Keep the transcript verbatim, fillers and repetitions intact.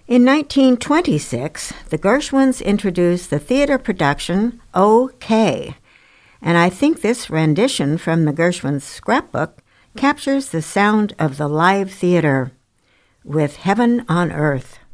In nineteen twenty-six, the Gershwins introduced the theater production OK, and I think this rendition from the Gershwins' scrapbook captures the sound of the live theater with Heaven on Earth.